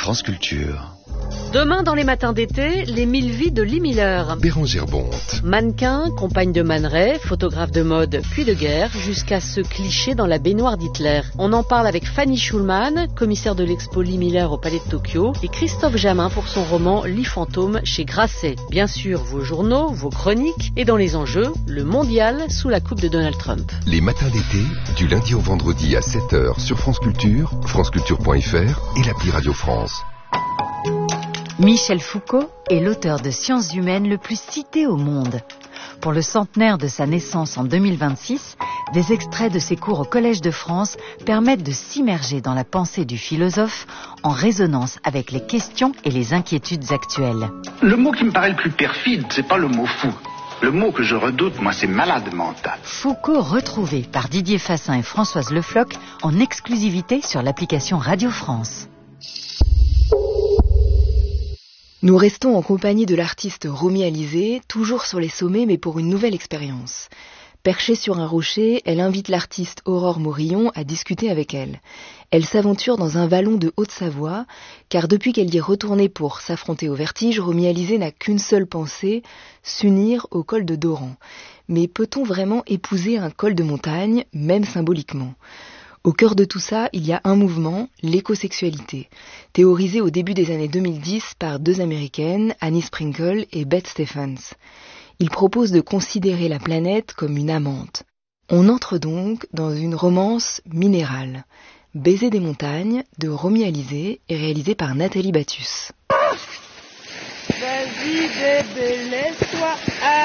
France Culture. Demain, dans les matins d'été, les 1000 vies de Lee Miller. Bérengère Bonte. Mannequin, compagne de Man Ray, photographe de mode puis de guerre, jusqu'à ce cliché dans la baignoire d'Hitler. On en parle avec Fanny Schulman, commissaire de l'expo Lee Miller au Palais de Tokyo, et Christophe Jamin pour son roman Lee Fantôme chez Grasset. Bien sûr, vos journaux, vos chroniques, et dans les enjeux, le mondial sous la coupe de Donald Trump. Les matins d'été, du lundi au vendredi à 7h sur France Culture, franceculture.fr et l'appli Radio France. Michel Foucault est l'auteur de sciences humaines le plus cité au monde. Pour le centenaire de sa naissance en 2026, des extraits de ses cours au Collège de France permettent de s'immerger dans la pensée du philosophe en résonance avec les questions et les inquiétudes actuelles. Le mot qui me paraît le plus perfide, c'est pas le mot fou. Le mot que je redoute, moi, c'est malade mental. Foucault retrouvé par Didier Fassin et Françoise Le Floch en exclusivité sur l'application Radio France. Nous restons en compagnie de l'artiste Romy Alizé, toujours sur les sommets mais pour une nouvelle expérience. Perchée sur un rocher, elle invite l'artiste Aurore Morillon à discuter avec elle. Elle s'aventure dans un vallon de Haute-Savoie, car depuis qu'elle y est retournée pour s'affronter au vertige, Romy Alizé n'a qu'une seule pensée, s'unir au col de Doran. Mais peut-on vraiment épouser un col de montagne, même symboliquement ? Au cœur de tout ça, il y a un mouvement, l'écosexualité, théorisé au début des années 2010 par deux Américaines, Annie Sprinkle et Beth Stephens. Ils proposent de considérer la planète comme une amante. On entre donc dans une romance minérale. Baiser des montagnes de Romy Alizé est réalisé par Nathalie Battus. Vas-y bébé, laisse-toi